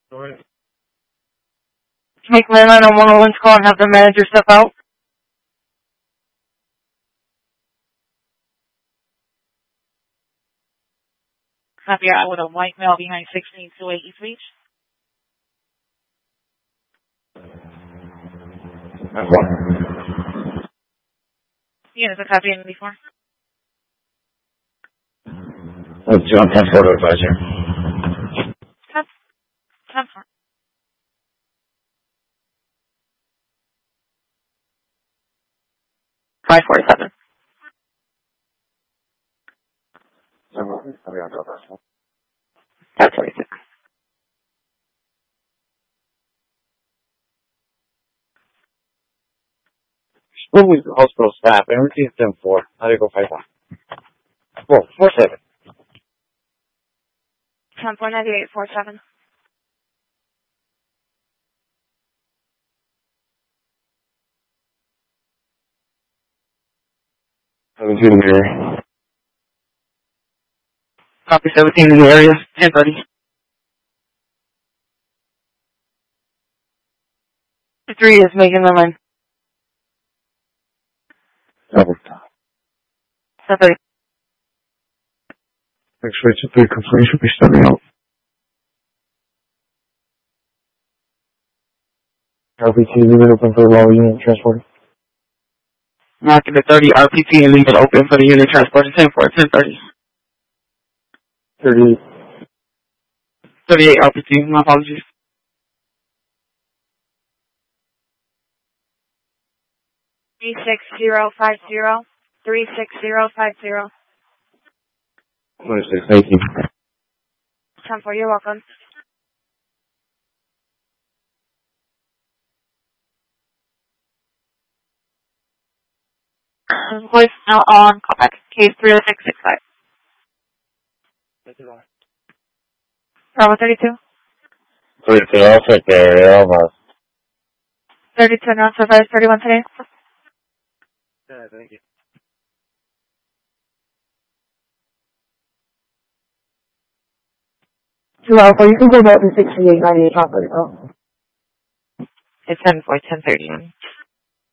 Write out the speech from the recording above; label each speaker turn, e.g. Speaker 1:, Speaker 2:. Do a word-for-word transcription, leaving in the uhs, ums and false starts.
Speaker 1: Alright.
Speaker 2: Make landline on one oh one's call and have the manager step out. Copy out with a white male behind sixteen two eight East Beach.
Speaker 1: That's one.
Speaker 2: Yeah, there's a copy in before.
Speaker 1: That's John ten photo advisor.
Speaker 2: Ten. Ten four. Five forty-seven. Five forty-six.
Speaker 1: What was the hospital staff? Everything's ten four. How do you go five one? Four, four seven.
Speaker 2: Ten four ninety eight four seven.
Speaker 1: Seventeen in the area.
Speaker 2: Copy seventeen in the area. Ten thirty. Three is making the line.
Speaker 1: Double.
Speaker 2: Ten thirty.
Speaker 1: Next way to three complete should be stepping out. R P T, leave it open for the lower unit transport.
Speaker 2: Marking the thirty R P T and leave it open for the unit transport. Ten four. Ten thirty.
Speaker 1: thirty-eight.
Speaker 2: thirty-eight R P T. My apologies. Three six zero five zero. Three six zero five zero.
Speaker 1: twenty-six, thank you.
Speaker 2: Ten four. You're welcome. Voice now on callback. Case three oh six six five. Bravo thirty-two.
Speaker 1: thirty-two, I'll take there, yeah, almost.
Speaker 2: thirty-two now, so far thirty-one today.
Speaker 1: Yeah, thank you.
Speaker 3: Two Alpha, you can go back to sixty-eight ninety-eight Chopper. Oh.
Speaker 2: It's ten four, ten thirty.